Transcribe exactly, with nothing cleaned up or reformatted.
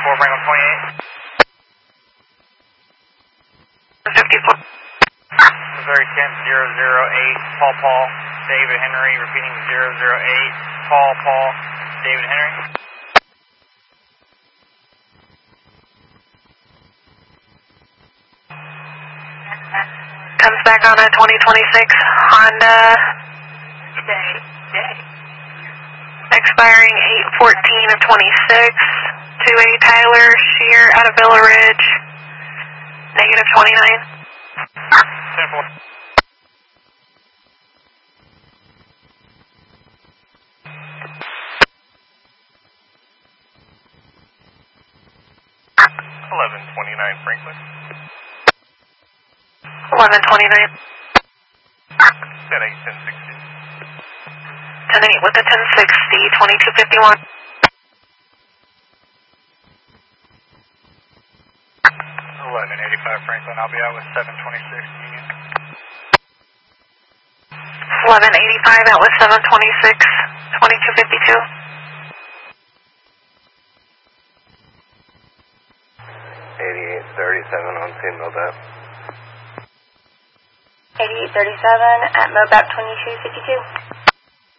fifty-four, Franklin twenty-eight. fifty-four. Missouri ten, zero zero eight, Paul Paul, David Henry, repeating zero zero eight, Paul Paul, David Henry. Comes back on a twenty twenty-six Honda. Day, day. Expiring eight fourteen of twenty-six. two A Tyler, Shear out of Villa Ridge. Negative twenty-nine. ten four. eleven twenty-nine, Franklin. eleven twenty-nine. ten eight, ten sixty. ten eight with the ten sixty, twenty-two fifty-one. eleven eighty-five, Franklin. I'll be out with seven twenty-six, Union. eleven eighty-five out with seven twenty-six, twenty-two fifty-two. eighty-eight thirty-seven on scene, Mobap. eighty-eight thirty-seven at Mobap twenty-two fifty-two.